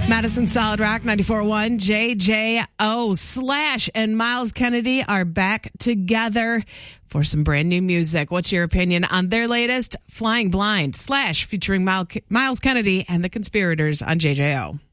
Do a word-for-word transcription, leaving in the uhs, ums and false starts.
Madison Solid Rock ninety-four point one, J J O. Slash and Miles Kennedy are back together for some brand new music. What's your opinion on their latest, Flying Blind? Slash featuring Miles Kennedy and the Conspirators on J J O.